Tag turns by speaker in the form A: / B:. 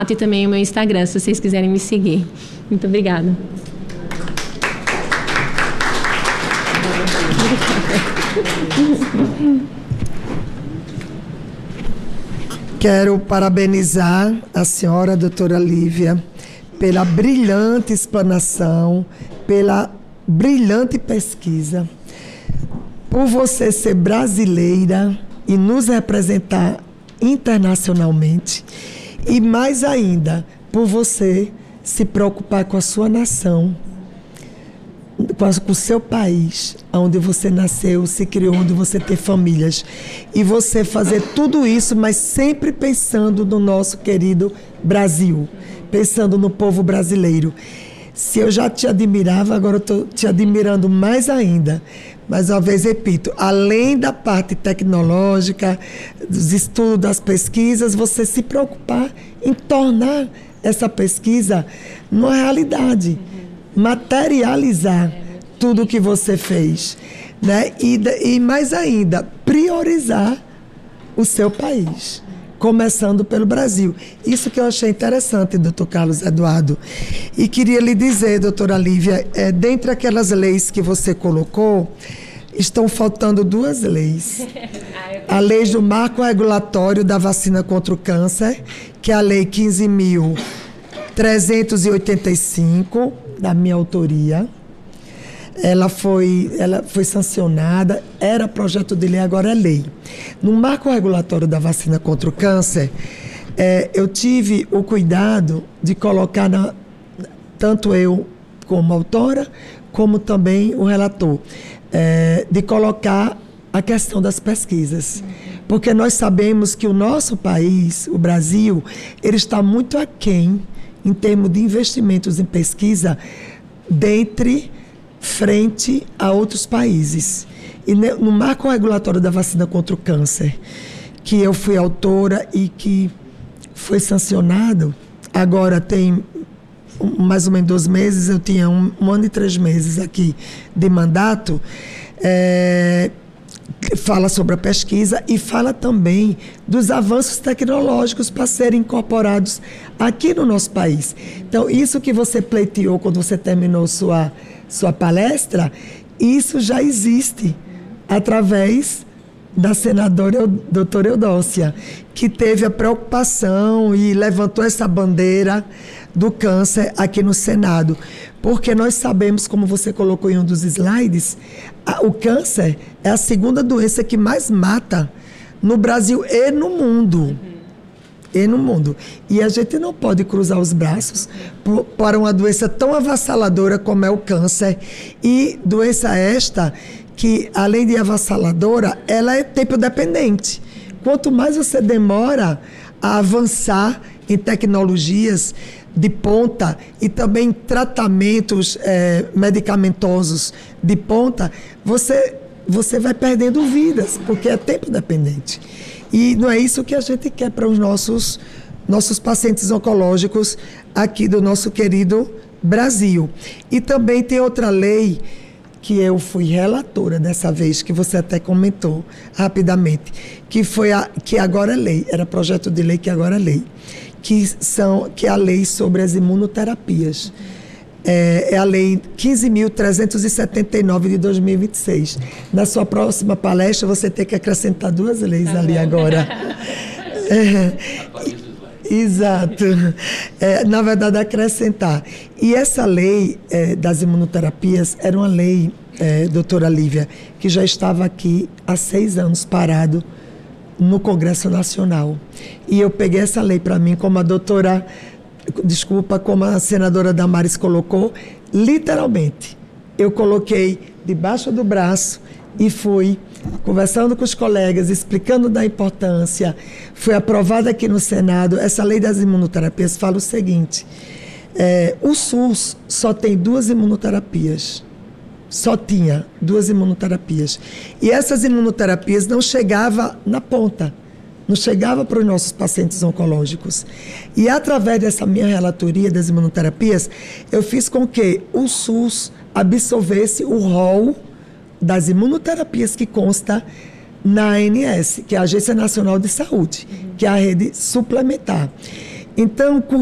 A: e também o meu Instagram, se vocês quiserem me seguir. Muito obrigada.
B: Quero parabenizar a senhora, doutora Lívia, pela brilhante explanação, pela brilhante pesquisa, por você ser brasileira e nos representar internacionalmente, e mais ainda, por você se preocupar com a sua nação, com o seu país, onde você nasceu, se criou, onde você tem famílias, e você fazer tudo isso, mas sempre pensando no nosso querido Brasil, pensando no povo brasileiro. Se eu já te admirava, agora eu estou te admirando mais ainda. Mais uma vez, repito, além da parte tecnológica, dos estudos, das pesquisas, você se preocupar em tornar essa pesquisa uma realidade, materializar tudo o que você fez, né? E mais ainda, priorizar o seu país, começando pelo Brasil. Isso que eu achei interessante, doutor Carlos Eduardo. E queria lhe dizer, doutora Lívia, dentre aquelas leis que você colocou, estão faltando 2 leis. A lei do marco regulatório da vacina contra o câncer, que é a lei 15.385, da minha autoria. Ela foi sancionada, era projeto de lei, agora é lei. No marco regulatório da vacina contra o câncer, eu tive o cuidado de colocar, tanto eu como autora, como também o relator, de colocar a questão das pesquisas. Porque nós sabemos que o nosso país, o Brasil, ele está muito aquém em termos de investimentos em pesquisa frente a outros países. E no marco regulatório da vacina contra o câncer, que eu fui autora e que foi sancionado, agora tem mais ou menos 2 meses, eu tinha um ano e 3 meses aqui de mandato, fala sobre a pesquisa e fala também dos avanços tecnológicos para serem incorporados aqui no nosso país. Então, isso que você pleiteou quando você terminou sua palestra, isso já existe através da senadora doutora Eudócia, que teve a preocupação e levantou essa bandeira do câncer aqui no Senado. Porque nós sabemos, como você colocou em um dos slides, o câncer é a 2ª doença que mais mata no Brasil e no mundo. E a gente não pode cruzar os braços para uma doença tão avassaladora como é o câncer. E doença esta que, além de avassaladora, ela é tempo dependente. Quanto mais você demora a avançar em tecnologias de ponta e também tratamentos medicamentosos de ponta, você vai perdendo vidas, porque é tempo dependente. E não é isso que a gente quer para os nossos pacientes oncológicos aqui do nosso querido Brasil. E também tem outra lei que eu fui relatora dessa vez, que você até comentou rapidamente, que agora é lei, era projeto de lei que agora é lei, que é a lei sobre as imunoterapias. É a lei 15.379 de 2026. Na sua próxima palestra, você tem que acrescentar 2 leis ali agora. Exato. Na verdade, acrescentar. E essa lei das imunoterapias era uma lei, doutora Lívia, que já estava aqui há 6 anos parado no Congresso Nacional. E eu peguei essa lei para mim, como a senadora Damares colocou, literalmente. Eu coloquei debaixo do braço e fui conversando com os colegas, explicando da importância. Foi aprovada aqui no Senado. Essa lei das imunoterapias fala o seguinte: o SUS só tem 2 imunoterapias. Só tinha 2 imunoterapias. E essas imunoterapias não chegavam na ponta. Não chegava para os nossos pacientes oncológicos. E através dessa minha relatoria das imunoterapias, eu fiz com que o SUS absorvesse o rol das imunoterapias que consta na ANS, que é a Agência Nacional de Saúde, que é a rede suplementar. Então,